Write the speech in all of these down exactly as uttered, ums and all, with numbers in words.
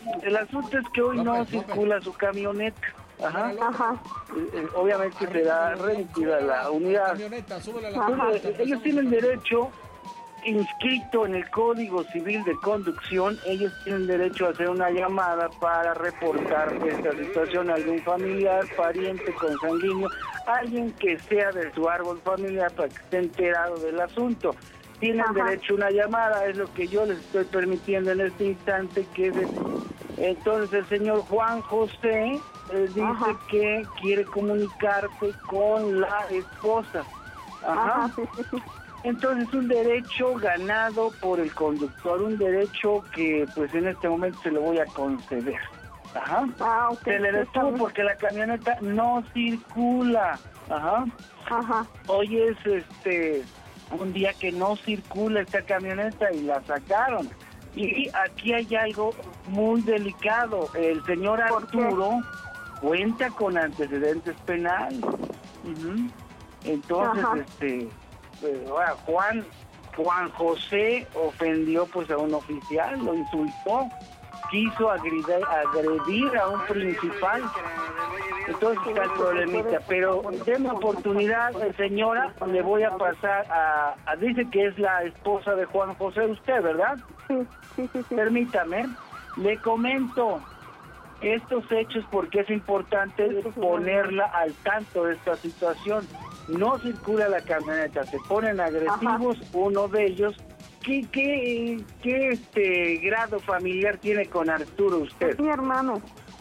el asunto es que hoy no López, circula su camioneta. Ajá. Ajá. Eh, eh, obviamente será remitida a la unidad. Camioneta, súbele la Ajá. camioneta. Entonces, ellos tienen derecho, inscrito en el Código Civil de Conducción, ellos tienen derecho a hacer una llamada para reportar esta situación a algún familiar, pariente, consanguíneo, alguien que sea de su árbol familiar para que esté enterado del asunto. Tienen Ajá. derecho a una llamada, es lo que yo les estoy permitiendo en este instante, que es el, entonces el señor Juan José eh, dice Ajá. que quiere comunicarse con la esposa. Ajá. Ajá, sí, sí, sí. Entonces un derecho ganado por el conductor, un derecho que pues en este momento se lo voy a conceder. Ajá. Ah, ok. Se le Está detuvo bien. porque la camioneta no circula. Ajá. Ajá. Hoy es este un día que no circula esta camioneta y la sacaron. Y aquí hay algo muy delicado. El señor ¿Por qué? Arturo cuenta con antecedentes penales. Ujú. Entonces, Ajá. este, eh, ahora, Juan, Juan José ofendió pues a un oficial, lo insultó, quiso agredir, agredir a un principal. Entonces está el problemita, pero denme oportunidad, eh, señora, le voy a pasar a, a, dice que es la esposa de Juan José, usted, ¿verdad? Sí, sí, sí, sí. Permítame, le comento estos hechos porque es importante ponerla al tanto de esta situación. No circula la camioneta, se ponen agresivos. Ajá. Uno de ellos, ¿qué, qué, qué este grado familiar tiene con Arturo usted? Es mi hermano.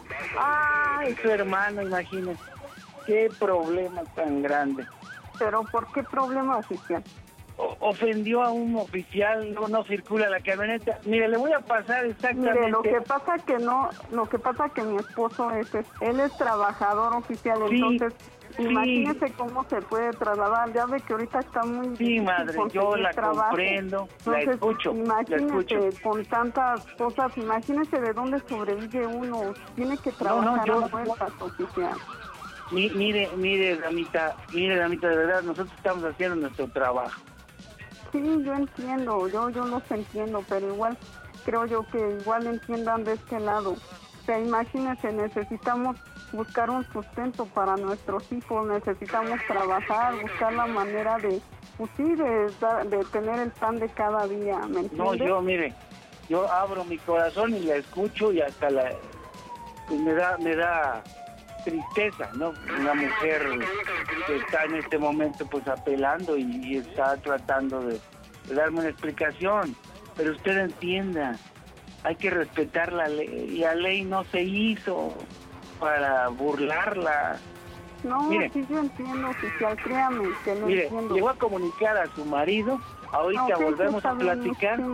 Ah, es su hermano, imagínese. Qué problema tan grande. ¿Pero por qué problema, oficial? O, ofendió a un oficial, no, no circula la camioneta. Mire, le voy a pasar exactamente. Mire, lo que pasa que no, lo que pasa que mi esposo es, es él es trabajador oficial, sí, entonces sí. Imagínese cómo se puede trasladar. Ya ve que ahorita está muy sí, madre, yo la trabajo. comprendo, entonces, la escucho. Imagínese la escucho. con tantas cosas, imagínese de dónde sobrevive uno. Tiene que trabajar no, no, a fuerzas, oficial. Mi, mire, mire, damita, mire, damita, de verdad, nosotros estamos haciendo nuestro trabajo. Sí, yo entiendo, yo yo los entiendo, pero igual creo yo que igual entiendan de este lado. O sea, imagínense, necesitamos buscar un sustento para nuestros hijos, necesitamos trabajar, buscar la manera de, pues sí, de, de tener el pan de cada día, ¿me entiendes? No, yo, mire, yo abro mi corazón y la escucho y hasta la, pues me da, me da tristeza, ¿no? Una mujer que está en este momento pues apelando y, y está tratando de, de darme una explicación, pero usted entienda, hay que respetar la ley, y la ley no se hizo para burlarla. No, mire, sí yo entiendo, oficial, créame que no mire, entiendo. Le voy a comunicar a su marido, ahorita okay, volvemos a platicar. Bien,